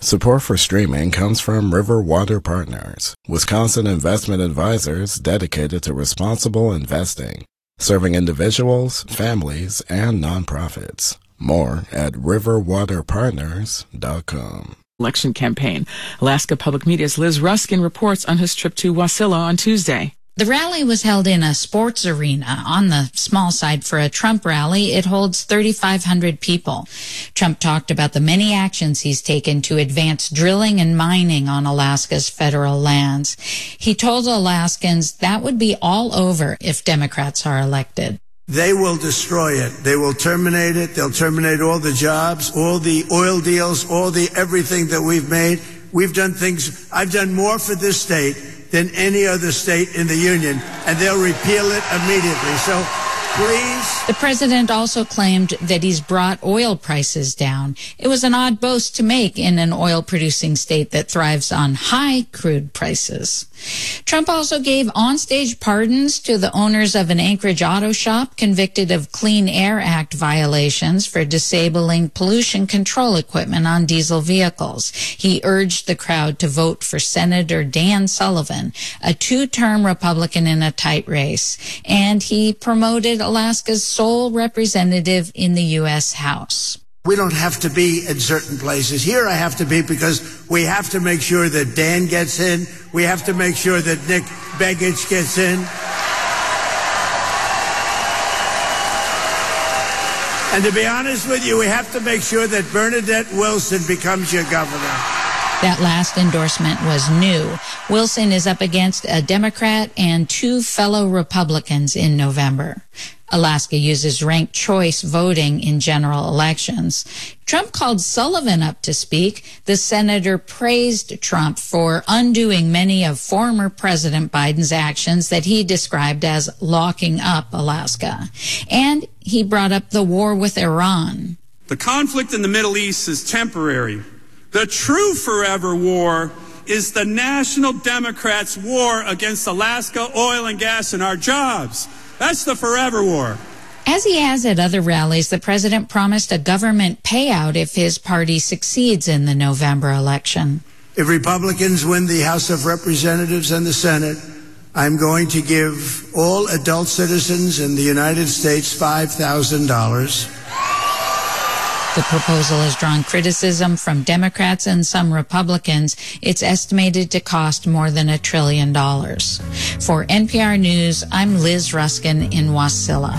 Support for streaming comes from River Water Partners, Wisconsin investment advisors dedicated to responsible investing, serving individuals, families, and nonprofits. More at riverwaterpartners.com. Election campaign. Alaska Public Media's Liz Ruskin reports on his trip to Wasilla on Tuesday. The rally was held in a sports arena on the small side for a Trump rally. It holds 3,500 people. Trump talked about the many actions he's taken to advance drilling and mining on Alaska's federal lands. He told Alaskans that would be all over if Democrats are elected. They will destroy it. They will terminate it. They'll terminate all the jobs, all the oil deals, all the everything that we've made. We've done things. I've done more for this state than any other state in the union, and they'll repeal it immediately. So please. The president also claimed that he's brought oil prices down. It was an odd boast to make in an oil-producing state that thrives on high crude prices. Trump also gave onstage pardons to the owners of an Anchorage auto shop convicted of Clean Air Act violations for disabling pollution control equipment on diesel vehicles. He urged the crowd to vote for Senator Dan Sullivan, a two-term Republican in a tight race, and he promoted Alaska's sole representative in the U.S. House. We don't have to be in certain places. Here I have to be because we have to make sure that Dan gets in. We have to make sure that Nick Begich gets in. And to be honest with you, we have to make sure that Bernadette Wilson becomes your governor. That last endorsement was new. Wilson is up against a Democrat and two fellow Republicans in November. Alaska uses ranked choice voting in general elections. Trump called Sullivan up to speak. The senator praised Trump for undoing many of former President Biden's actions that he described as locking up Alaska. And he brought up the war with Iran. The conflict in the Middle East is temporary. The true forever war is the National Democrats' war against Alaska oil and gas and our jobs. That's the forever war. As he has at other rallies, the president promised a government payout if his party succeeds in the November election. If Republicans win the House of Representatives and the Senate, I'm going to give all adult citizens in the United States $5,000. The proposal has drawn criticism from Democrats and some Republicans. It's estimated to cost more than $1 trillion. For NPR News, I'm Liz Ruskin in Wasilla.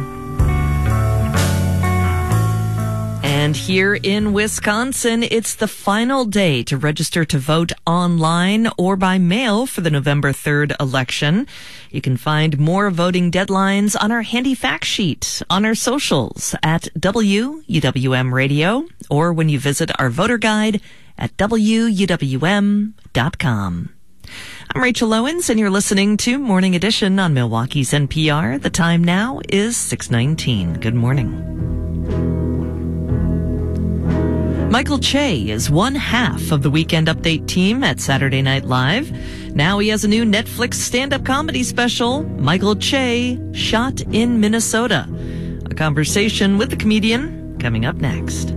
And here in Wisconsin, it's the final day to register to vote online or by mail for the November 3rd election. You can find more voting deadlines on our handy fact sheet on our socials at WUWM Radio or when you visit our voter guide at WUWM.com. I'm Rachel Owens, and you're listening to Morning Edition on Milwaukee's NPR. The time now is 6:19. Good morning. Michael Che is one half of the Weekend Update team at Saturday Night Live. Now he has a new Netflix stand-up comedy special, Michael Che, Shot in Minnesota. A conversation with the comedian coming up next.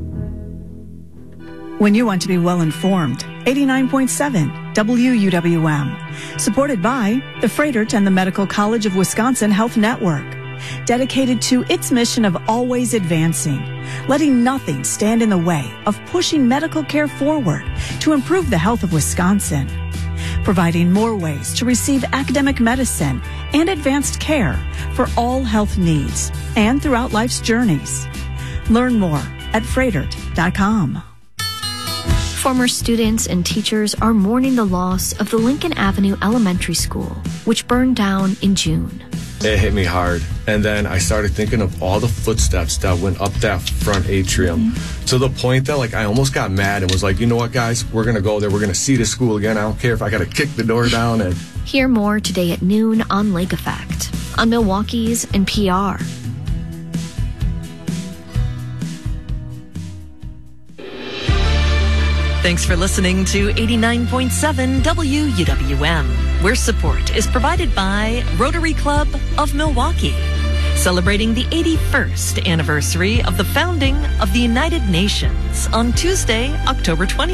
When you want to be well-informed, 89.7 WUWM. Supported by the Freighter and the Medical College of Wisconsin Health Network. Dedicated to its mission of always advancing, letting nothing stand in the way of pushing medical care forward to improve the health of Wisconsin. Providing more ways to receive academic medicine and advanced care for all health needs and throughout life's journeys. Learn more at Freighter.com. Former students and teachers are mourning the loss of the Lincoln Avenue Elementary School, which burned down in June. It hit me hard. And then I started thinking of all the footsteps that went up that front atrium to the point that I almost got mad and was like, you know what, guys, we're going to go there. We're going to see the school again. I don't care if I got to kick the door down. And hear more today at noon on Lake Effect on Milwaukee's NPR. Thanks for listening to 89.7 WUWM, where support is provided by Rotary Club of Milwaukee, celebrating the 81st anniversary of the founding of the United Nations on Tuesday, October 20th.